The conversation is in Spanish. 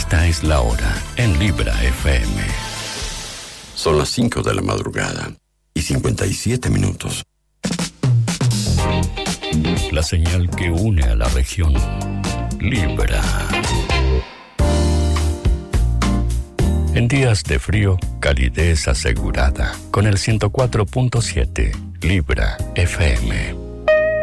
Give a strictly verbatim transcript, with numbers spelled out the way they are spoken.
Esta es la hora en Libra F M. Son las cinco de la madrugada y cincuenta y siete minutos. La señal que une a la región. Libra. En días de frío, calidez asegurada. Con el ciento cuatro punto siete. Libra F M.